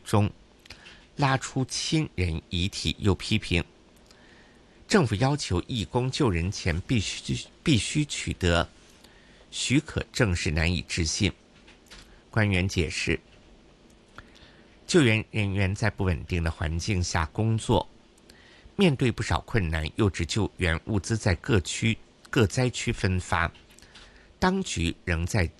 中拉出亲人遗体，又批评政府要求义工救人前必须取得许可证是难以置信。官员解释，救援人员在不稳定的环境下工作，面对不少困难，又指救援物资在各灾区分发，当局仍在